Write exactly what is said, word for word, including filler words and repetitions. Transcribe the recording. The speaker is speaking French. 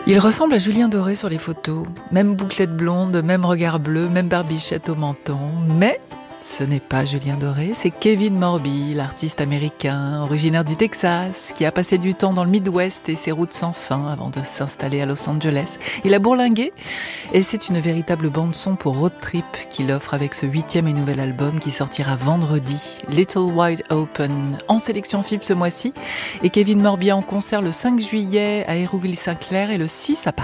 Il ressemble à Julien Doré sur les photos. Même bouclette blonde, même regard bleu, même barbichette au menton. Mais ce n'est pas Julien Doré, c'est Kevin Morby, l'artiste américain, originaire du Texas, qui a passé du temps dans le Midwest et ses routes sans fin avant de s'installer à Los Angeles. Il a bourlingué et c'est une véritable bande-son pour Road Trip qu'il offre avec ce huitième et nouvel album qui sortira vendredi, Little Wide Open, en sélection F I B ce mois-ci. Et Kevin Morby en concert le cinq juillet à Hérouville-Saint-Clair et le six à Paris.